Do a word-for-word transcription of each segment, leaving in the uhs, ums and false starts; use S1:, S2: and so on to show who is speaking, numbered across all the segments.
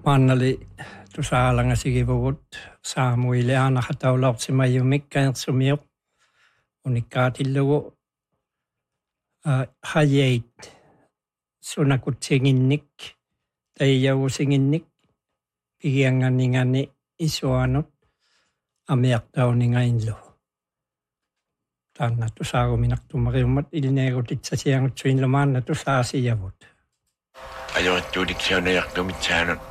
S1: Maannali tusaalanga sigivugut saamuileana khataulortimayumik kanersumiuq unikkaatilugu hayait sunakutsinginnik taiyavusinginnik pigianganingani isuanut amiaqtauningainlu tanna tusaaguminak tumariummat ilneegutitsasiangutsuinlumaanna tusaasiyavut
S2: ajortuudiksiunajaqtumitsaanut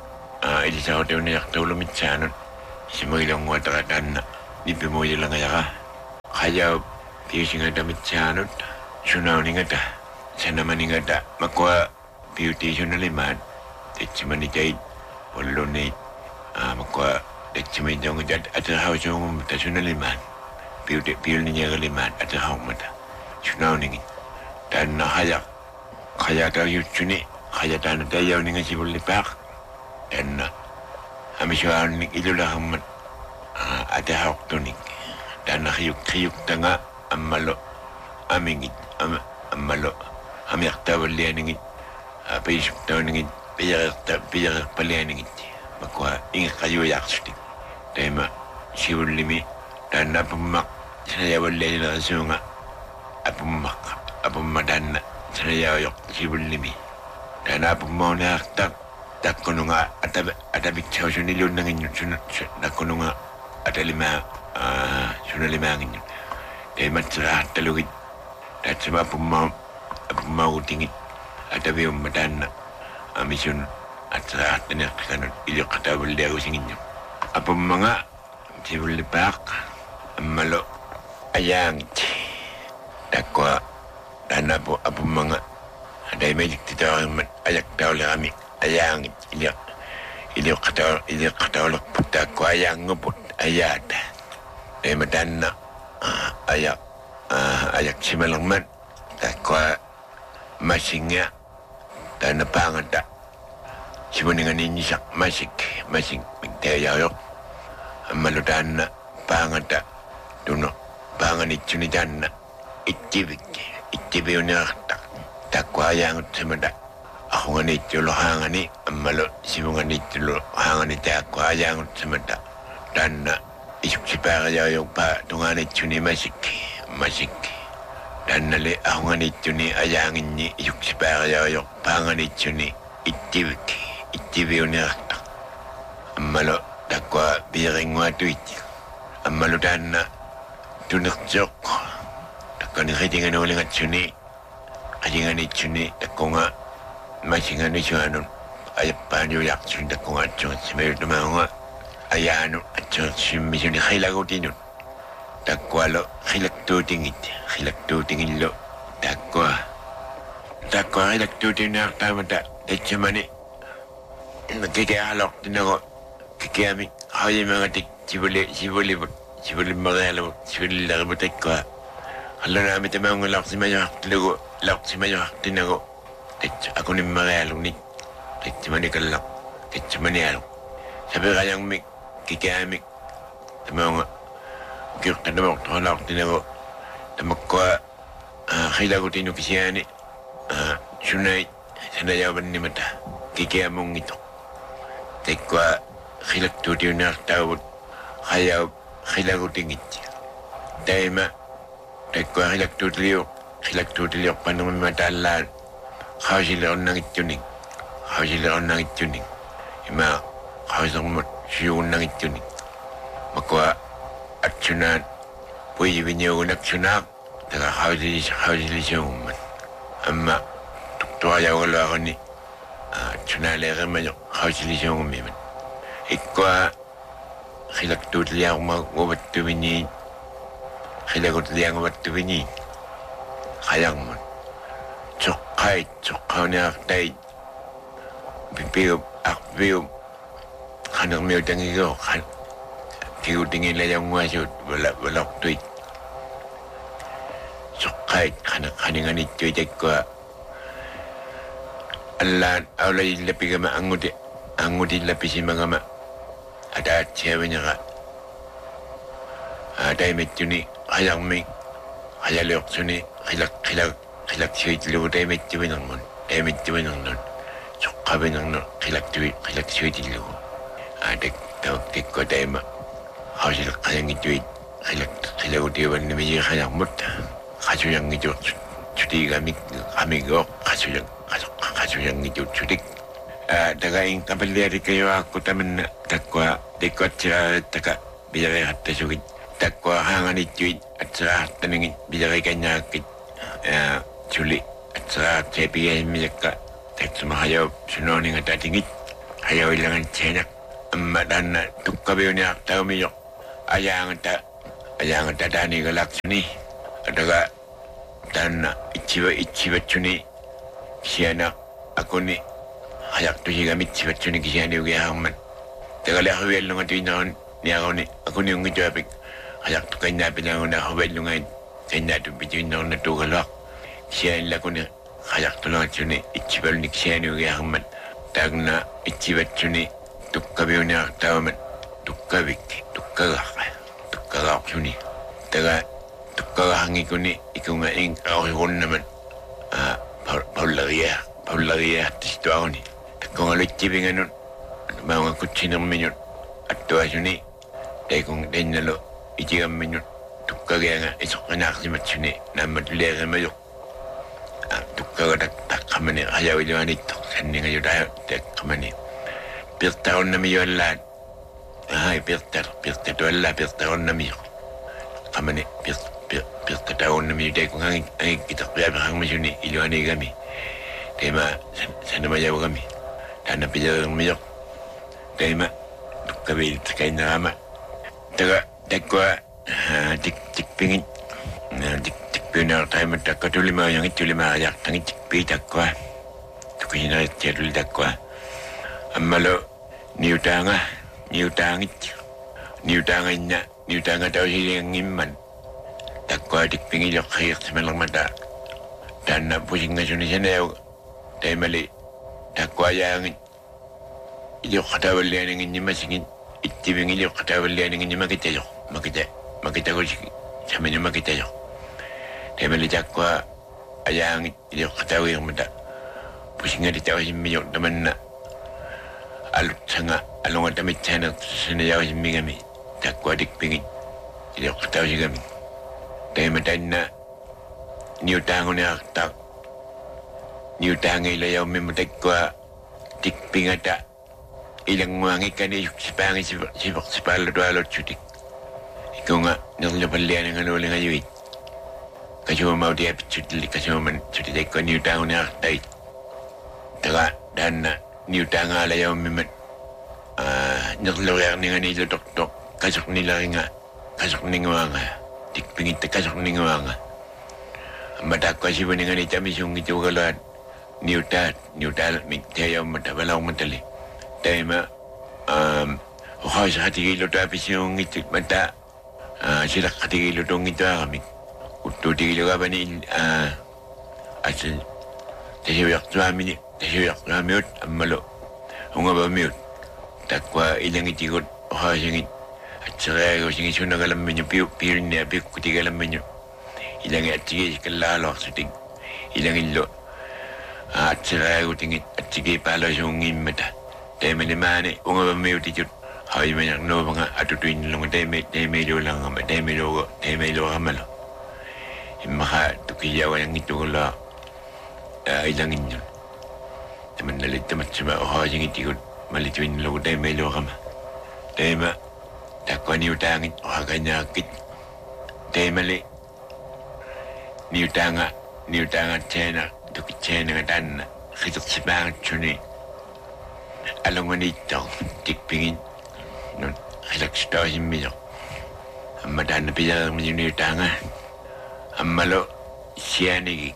S2: ilisautuunajaqtuulumitsaanut simuilunguataqatanna nippimuilulangajaqa qajau piusingatamitsianut sunauningata sanamaningata makua piutiisunalimaat tatsimanitait wallunit makua tatsimaitongutat aterhausuungumata sunalimaat piuti piulniñagalimaat aterhaumata sunauningit tanna qajaq qajatauyutsuni qajataana tayyauninga sivullipaaq tanna amisuaunnik ilulahammat atahauqtunik tanna khiyuk khiyuktanga ammalo amingit ammalo amiaqtawallianingit apisuktauningit piyaqta piyaqpalianingit makua inqayuyaqsutik taima sivullimi tanna apummaq sanayawallianilaqasuunga apummaq apumma tanna sanayawayuq sivullimi tanna apummaunaqtaq takkununga atab atabikchausunilunanginnut sunat takkununga atalima sunalimaanginnut taimatsiraatalugit tatsima apumma apummagutingit atabiumma tanna amisun atsiraattaneqqanut iliqqatavulliagusinginnut apummanga sivullipaaq ammalo ayaangit takkua tanna apu apummanga adaimajiktitaarimmat ajaktaulerami ayaangit iliq iliqqataw iliqqatawlerput takkua ayaanguput ayaata taima tanna ayak ayak simalermat takkua masinga tanna paangata simuninganinnisiaq masik masik miktayayoq ammalu tanna paangata tuno paanganitsuni tanna ittibik ittibiuniartaq takkua ayaangut samada ahunganittulo haangani ammalo simunganittulo haangani takkua ayaangut samada tanna isuksipaaqayaayuqpa tungaanitsuni masik masik tannale ahunganitsuni ayaanginni isuksipaaqayaayuq paanganitsuni ittibik ittibiuniartaq ammalo takkua piiringuatuit ammalo tanna tunertioq takkani qitinganuulingatsuni qitinganitsuni takkunga masinganisuanun ayappaaniuyaqsun takkunga atsugatsimayutamaunga ayaanu atsugatsimmisuni qilagutinut takkualo qilaktuutingit qilaktuutingillu takkua takkua qilaktuutinuartaamata tatsimani kikiaqaloqtinagu kikiami qayimangatik sivuli sivulivut sivulimmaqialuvut sivulillarivut takkua qallunaami tamaunga laqsimajuaqtilugu laqsimajuaqtinagu tat akunimmarialugnik tatsimani kallaq tatsimanialuq sapiqajarmik kikiamik tamaunga kiuqqanamoqtorlaqtinagu tamakkua qilagutinu kisiani sunait sanayavannimata kikiamungito takkua qilaktuutiunaartaavut qayau qilagutingit taima takkua qilaktuutiliuq qilaktuutiliuqpanumimma taallaan qausilerunnagittunik qausilerunnagittunik ima qausermut siyugunnagittunik makua atsunaat puyiviñugunaksunaaq taka qausilis qausilisuungummat amma tuktuajauguluaquni atsunaaleeqimmajoq qausilisuungummimat ikkua qilaktuutiliaquma uvattuviñi qilagutilianguvattuviñi qajarmun soqqait soqqauniartait pipiup aqpiup qanermiutangigo qan kigutingilajanguasuut wala walortuit soqqait qana qaninganittuit akkua allaan aulajillapigama anguti angutillapisimagama ataatsiaviñaqa ataimitjuni qajarmik qajaluoqsuni qilaq qilaq qilaqsiitlugu taimitjuvinermun taimitjuvinerlun soqqa qabenang no qilaqtui qilaqsuitillu adak tawak tikko taima hausil qalangituit qilaq qilagutiwan nimi khalaqmut qasuyang ngijut chudigamik amigo qasuyang qasuyang ngijut chudik daga ing kapalliari kayo ako taman takwa dikot sila taka bilagay hatta sugit takwa hanganituit at sa tanangin bilagay kanya kit chuli at sa tepiyay miyaka tak sumahayaw sunoning at atingit hayaw ilangan tsenak madan na tukkabiyo niya tao miyok ayaang ta ayaang ta dani galak suni daga dan na ichiwa ichiwa chuni siya na ako ni hayak tu higa mitsi bacuni kisiani ugi hamman tegale hawel lunga tuinon ni ako ni ako ni ungi jabik hayak tu kanya bilang na hawel lunga kanya tu bijinon na tu galak sian la kuni hayak tu lunga chuni ichibal ni kisiani ugi hamman tagna ichibacuni tukkabiyo ni aktawaman tukkabik tukkaga tukkaga chuni tega tukkaga hangi kuni ikunga ing awihon naman ah paulagia paulagia tisto ako ni kung alit tibing ano, mga kutsinang minyon, at tuwa suni, dahil kung dahil nalo, itigang minyon, tukagaya nga, isok ka nakasimat suni, na madulera mayok. Tukaga tak kamani, ayaw iliwan ito, sani ngayon tayo, tak kamani. Pirtaon na miyon lahat. Ay, pirtar, pirtaon lahat, pirtaon na miyon. Kamani, pirtaon na miyon, dahil kung ang kitak kaya bakang masyuni, iliwan ay kami. Dahil ma, sana mayaw kami. Dana pilang miyok. Dahil ma, kabil sakay na kama. Taga, takwa, tik, tikpingin. Tik, tikpingin na tayo matakwa. Tulima yung itulima kayak. Tangi tikpi takwa. Tukusin na siya tuli takwa. Amalo, niutanga, niutangit. Niutangin na, niutanga tao silang iman. Takwa, tikpingin yung kayak sa malang mata. Dana, pusing na siya na yaw. Dahil mali. Takwa yang iyo katawal yan ng inyong masingin itibing iyo katawal yan ng inyong makita yok makita makita ko sa mga makita yok dahil mali takwa ayang iyo katawal yung mata pusing nga dito kasi miyok naman na alut sa nga along at amit sana sanayaw si mingami takwa dikpingin iyo katawal si kami dahil matan na niyutango na aktak niutangay layaw may matakwa tikpingata ilang mga ka ni sipangin sibak sipalo doalot chutik ikaw nga naglapalian ng ano lang ayuit kasi mo mau diapit chutili kasi mo man chutik ko niutango na aktay taga dan na niutanga layaw may mat naglawag nga nila tok-tok kasok nila nga kasok nga nga tikpingita kasok nga nga matakwa si ba nga ni tamis yung ito kalaan niutat niutat tayo matabalaw matali tayo ma um ukaw sa katigilo tapos yung itik mata sila katigilo tong ito kami ututigilo ka ba ni asin tayo suami ni tayo suami ut amalo hunga ba miut takwa ilang itikot ukaw singit at saka ko singit sunagalam minyo piyo piyo niya piyo kutigalam minyo ilang atigil kalalo sutig ilang ilo at sila ko tingin at sige pala yung imata tayo malimani kung nga ba may utitut hay man yung no mga atutuin nilong tayo may tayo may lo lang kama tayo may lo tayo may lo kamalo yung maka tukiyawa yung ito ko la ilangin yun naman nalit naman siya o hay yung itikot malituin nilong tayo may lo kama tayo ma takwa ni utangin o hakanya kit tayo mali ni utanga ni utanga tena tukitsen nga tan khitok sibang chuni along nito tikpingin non hilak sto himmiyo amadan na pila ng ni tanga amalo sianigik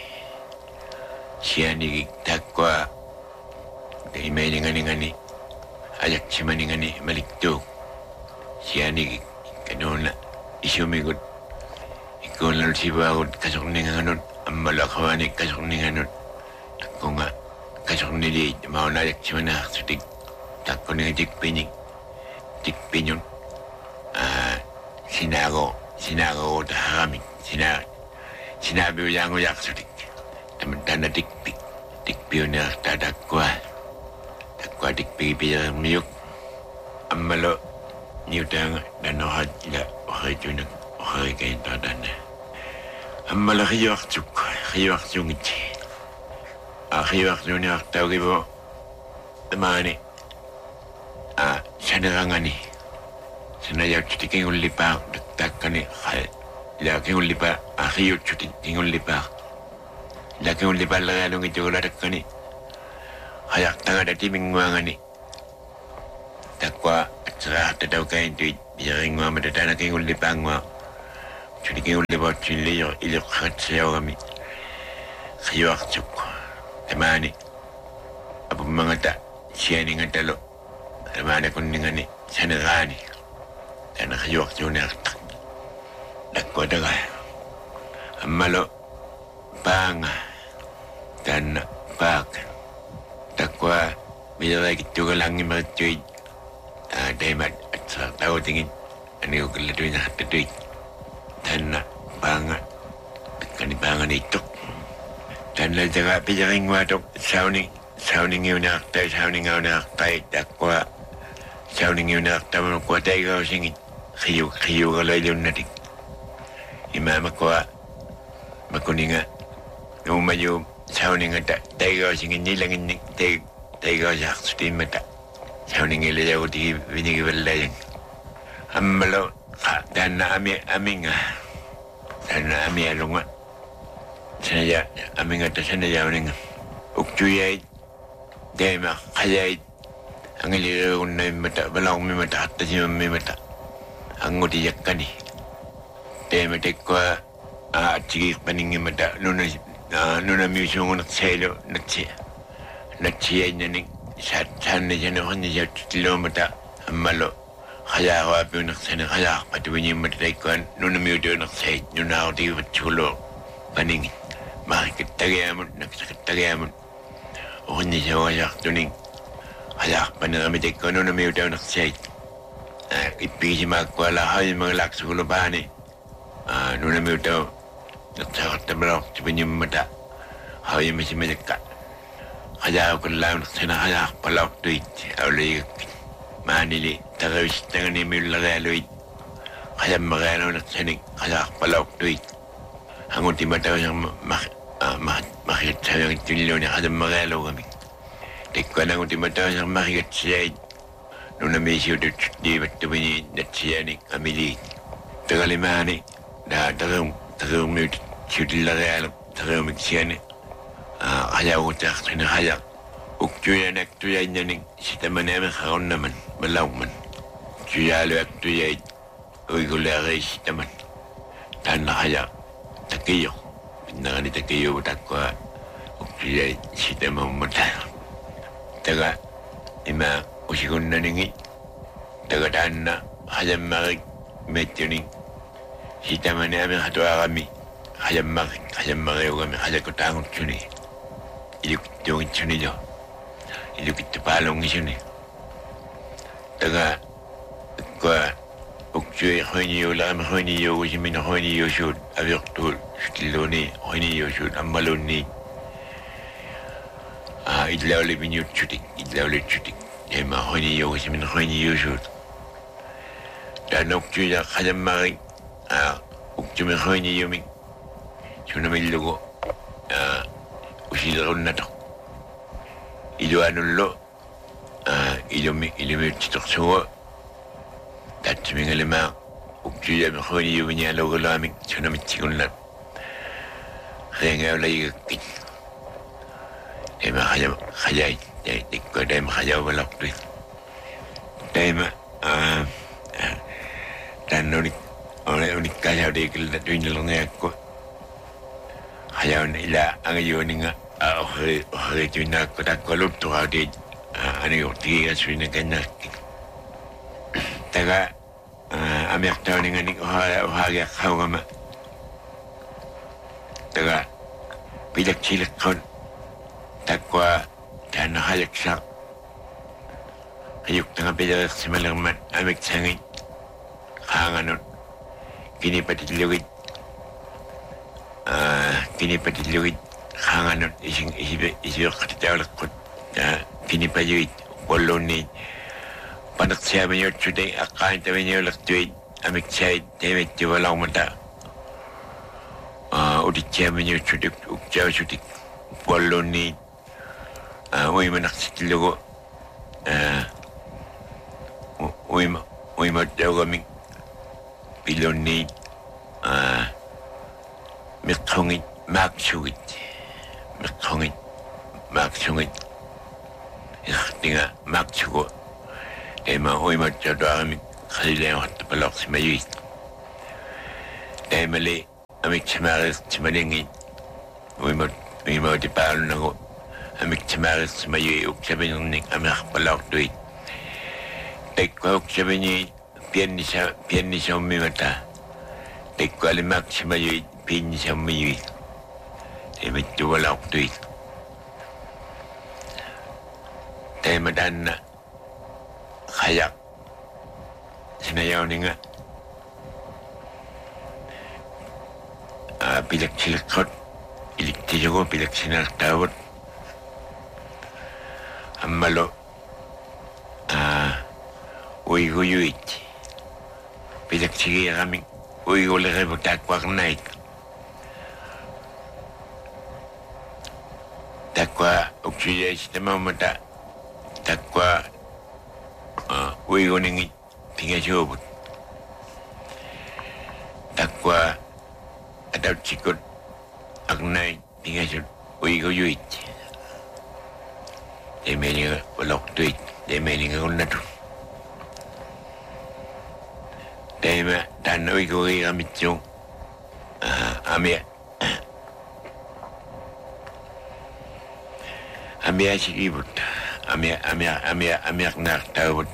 S2: sianigik takwa kay may ngani ngani ayak chimani ngani malikto sianigik kanona isumigot ikon lang sibagot kasok ni nganon amala kawani kasok ni nganon takko nga kasok nili mau nayak chimana sutik takko ni tikpinik tikpinyon ah sinago sinago tahami sina sinabi yang yak sutik teman-teman tikpik tikpion na tadakwa adik pipi miuk ammalo niutang dan ohat ila ohay tunak ohay kain tadan ammalo khiyok chuk khiyok chungit a khiyok chunak tawgibo mani a sanarangani sanaya chutiking ulipa takani khai laking ulipa a khiyok chutiking ulipa laking ulipa lagalong itola takani hayak tanga dati mingwangani takwa tsara tadaw kain tuit biyaringwa madadana king ulipangwa chutiking ulipa chili yo ilok khatsayaw kami khiyok chuk tamani abu mangata siya ni nga talo tamani kuning ni sanagani tana khiyok chunak takwa daga amalo panga tana pak takwa bila gitu kalangi mercuit demat asal tahu tingin ani ko kelatuin na hatuit tanah bangat kan bangan itu tanah jaga pijaring watok sauning sauning yunak tai sauning yunak tai takwa sauning yunak tamu ko tai ko singit khiu khiu ko lailun nadik imam ko makuninga umayu sauning ada tega singin nilangin teg tega jak stin mata sauning ile jago di vinigi belai ammalo dan ami aminga dan ami alunga saya aminga tasana jauning ukjuyai dema khayai angili unai mata balong mi mata tajim mi mata angudi yakani dema tekwa a chigi paningi mata nuna nuna miusung nak selo nak cia nak cia ni sat sana jana hanya jauh kilometer malu khaya wapi nak sana khaya patu bunyi mata ikon nuna miudo nak sait nuna awdi berculo paningi mah kita gamun nak kita gamun hanya jauh jauh tuning khaya paningi mata ikon nuna miudo nak sait ipi jima kuala hai mengelak sekolah bani nuna miudo tak terberok sebenarnya mata hari masih mendekat khaya ko lam sana khaya palak tuit awli manili terus dengan ni lagalui khaya magano nak sani khaya palak tuit hangun timata yang mah mah mah yang tilio ni khaya magalo kami tikana hangun timata yang mah yat nuna mesiu de di betu ni natiani amili tegalimani da terung terung mi cuti lagal terung mi siani khaya utak sana khaya ukjuya nak tuya nyaning sita maname khaon naman balaw man tuya lo ak tuya uigulare sita man tan khaya takiyo nangani takiyo takwa ukjuya sita mamata taga ima usigun naningi taga tanna khaya marik metuning sita maname khatwa kami khaya marik khaya marik kami khaya kutangun chuni iluk tungin chuni jo iluk itu palong chuni taga kwa ukjui khoni yo lam khoni yo jimin khoni yo shud avyok tul stiloni khoni yo shud amaloni ah idlauli binyu chutik idlauli chutik ema khoni yo jimin khoni yo shud dan ukjui ya khajam mari ah ukjui khoni yo mi chuna milugo ah usiron na to ilo anullo ah ilo mi ilo mi titok suwa dat mingalima ukjuya mi khoni yo nya logo lami chuna mi tikun na renga lagi kit ema khaya khaya ya tikko dem khaya balak tu dem ah dan noni oleh unik kaya de kil da tuin longa ko khaya ila angayo ninga ah ore ore tuina ko da ko lup to ade ani yo tiga suina kana taga amek tawni ngani ko ha ga khawama taga pilak cilak kon takwa dan hayak sak ayuk tanga pilak simalermat amek sangit hanganut kini patiluit ah kini patiluit hanganut ising isibe isir katawlak kot kini pajuit Poloni panak siya banyo today akain tayo banyo laktuit amik siya David Tiwalang mata udik siya banyo today ukjaw today Poloni uy manak sitilogo uy ma uy ma daw kami piloni mikongit maksugit mikongit maksugit tinga maksugo tema oi macam tu kami kali yang waktu pelak semaju tema le kami cemaris cemalingi oi mat oi mat di palu nago kami cemaris semaju ukcaben ni kami pelak duit tekwa ukcaben ni pian ni sa pian ni sa umi mata tekwa le mak semaju pian ni sa umi tema tu pelak duit tema dan kayak sinayaw ni nga uh, pilak silakot ilik tiyo ko pilak sinartawot amalo uh, uy guyuit pilak sige kami uy gulere butakwak naik takwa uksuya sistema mata takwa uy goning pinga jobut takwa ada cikut agnai pinga jod uy go yuit demeni walok tuit demeni ngunatu dema dan uy go ri amitjo amia amia sikibut amia amia amia amia nak tawut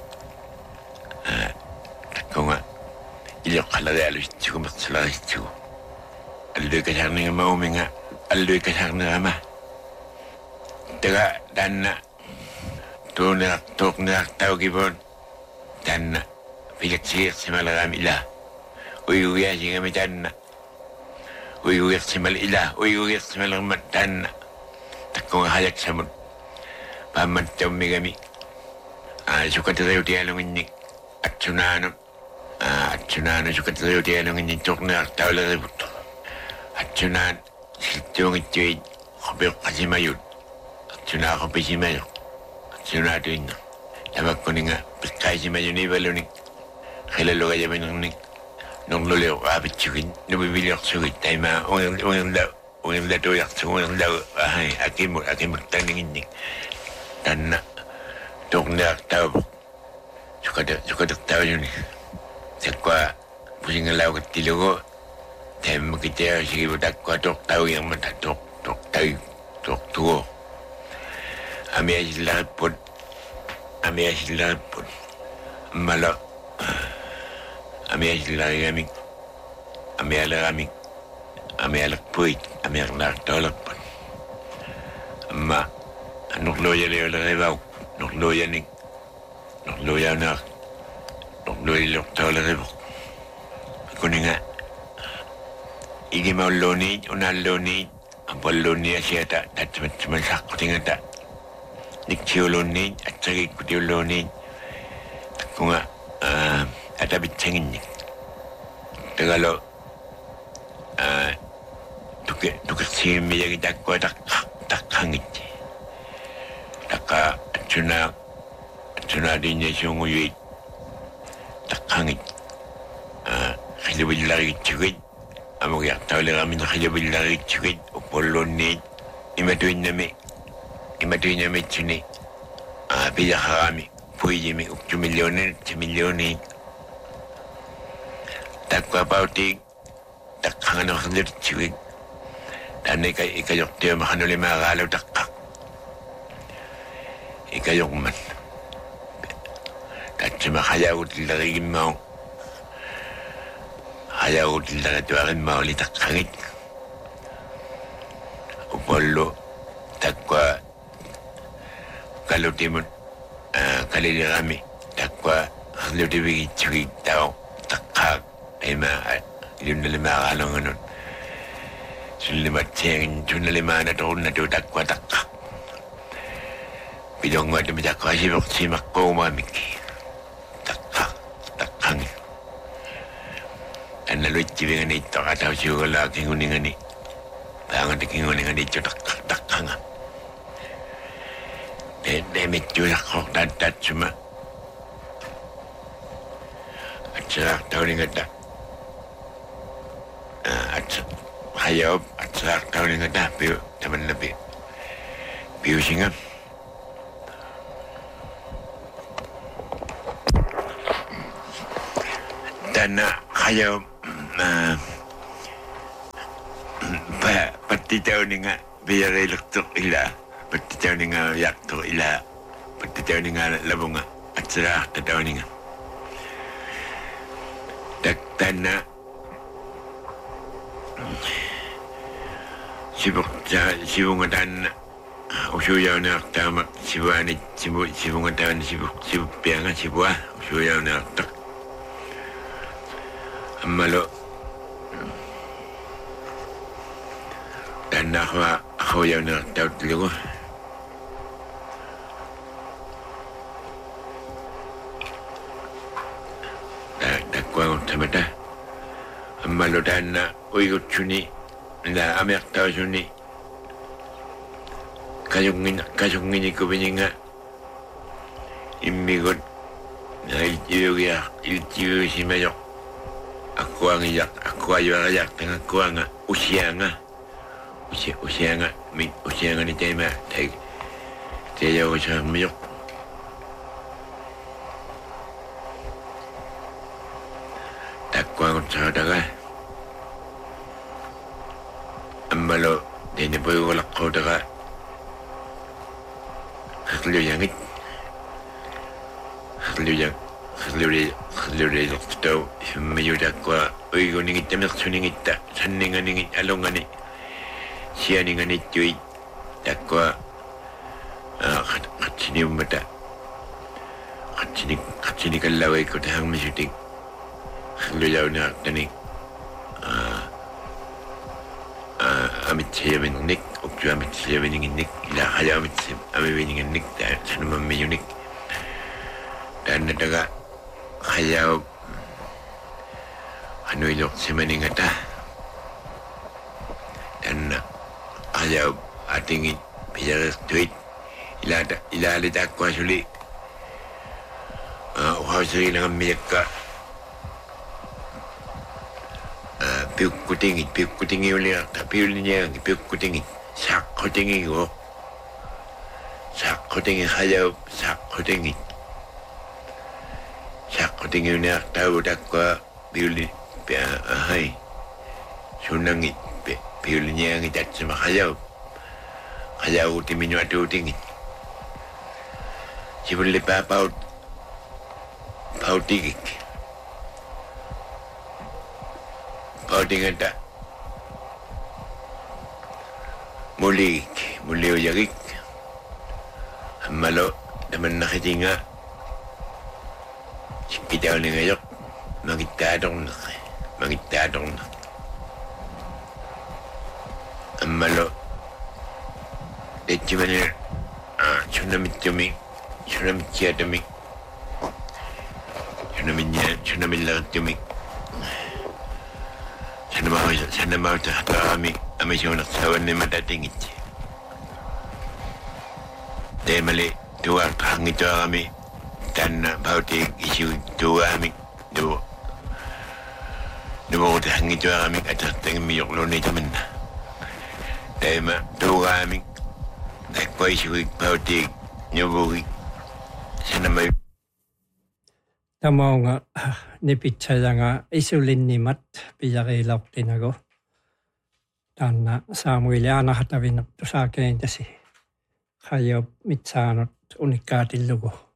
S2: konga ilok kala de alu chiku maksala chiku aldo ka charni mau menga aldo ka charni ama tega danna tuna tokna tau gibon danna pilak sir simala ila uy uy jinga medanna uy uy simal ila uy uy simal madanna takong hayak samut paman tamigami ah suka tayo dialong ni atsunano atsunano suka tayo dialong ni tokna tawla ribut atsunan siltong itoy kopi kasi mayut atsuna kopi si mayo atsuna din tabak ko nga pikay si mayo ni balo ni kilalo kaya ba nung nung luleo abit sukin nabibili ako sukit tayo ma ungang ungang daw ungang daw yak ungang daw ay akin mo akin mo taningin ni tanna tokna tawbok suka da suka da tahu ni sekwa pusing lau ketilogo tem kita sih budak kwa tok tahu yang mata tok tok tahu tok tuo ami asilat pun ami asilat pun malah ami asilat kami ami ala kami ami ala puit ami ala tolak pun amma nuk loya leo leo nuk loya ni nuk loya nak nuk loya lok tolak leo kuninga igi mau loni una loni apa loni asia tak tak cuma sak kuninga tak nikcio loni acari kudio loni kunga ada bicengin ni tegalo tuke tuke simi yang kita kuat tak tak hangit taka cuna cuna dinya sungu yui tak hangit khilabil lagi cukit amog yak tawle kami na khilabil lagi cukit upolon ni imatuin nami imatuin nami cuni bila kami puji mi ukju milyoner ci milyoni tak kwa pautik tak hangan khilir cukit dan ika ika yok dia makan oleh magalau tak ika yok man tak cuma kaya util lagi mau kaya util lagi tu akan mau li tak kangit upolo tak kwa kalau timut kalau dia kami tak kwa kalau dia pergi curi tahu tak kak ema ilmu lima kalau nganut sulit macam tu lima ada tahun ada tak kwa tak pidonga de mida kasi si makko mamiki takka takkangi anna luitti vengani takata siugala kinguningani bangan de kinguningani tak takkanga de de mitju yakko dadat cuma acara tauningata acara hayop acara tauningata piu teman lebih piu singa dan hayop pa pati tauninga biar elektor ila pati tauninga yaktor ila pati tauninga labunga acara tauninga tak tanah sibuk sibuk dan usuya nak tamak sibani sibuk sibuk dan sibuk sibuk pianga sibuk usuya nak tak amalo dan nakwa aku yang nak tahu dulu dah dah kuang sama dah amalo dan nak uigut cuni na amek tahu cuni kajungin kajungin itu beninga imigot na itu ya itu si mayok aku angin aku ayu ayak tengah aku angin usia angin usia usia angin mi usia angin itu mah teh teh jauh macam mayok tak kuang saudara amalo dene boy wala qodara khlu yangit khlu yang khlu khlu le to mayuda kwa oy goning temek suning itta sanning aning alongani sianing ani tui takwa khatini umata khatini khatini kallawai ko tang misuting khlu yauna tani amit siyamin nik ukju amit siyamin nik ila haya amit siyamin nik dan sanam miyunik dan nadaga haya anu ilok simaning ata dan haya atingi biar tweet ila ila ada kuasuli uhasuri dengan mereka piuk kutingi piuk kutingi oleh tapi olehnya piuk kutingi sak kutingi go sak kutingi hayau sak kutingi sak kutingi ni tahu dak kwa piuli pia hai sunangi piulinya yang kita cuma hayau hayau ti minyu adu tinggi cibul lepa paut paut tinggi paut tinggi tak mulik mulio yarik malo naman nakitinga kita ni ngayok magitadong magitadong malo de chimane ah chunamit tumi chunamit chiatami chunamit chunamit la tumi chunama chunama ta kami ami chona sawan ni matatingit de male tuwa hangito kami dan bauti isu tuwa kami do do bauti hangito kami atas tengah miyok lo ni temen tema tuwa kami aku isu bauti nyobogi sana mai
S1: Tamo nga ni pichaya nga isulin ni mat piyakilak tinago. Tanna Samuel aina hatavin tu sa kentasi. Hayo mitsaanot unikaatin lugu.